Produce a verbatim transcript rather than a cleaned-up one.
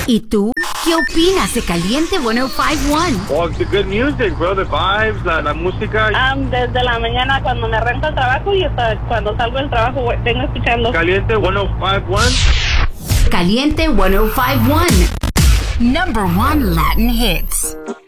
¿Y tú? ¿Qué opinas de Caliente ciento cincuenta y uno? Oh, the good music, bro. The vibes, la, la música. Um, desde la mañana cuando me arranco al trabajo y hasta cuando salgo del trabajo vengo escuchando. Caliente ciento cincuenta y uno. Caliente ciento cincuenta y uno. Number one Latin hits.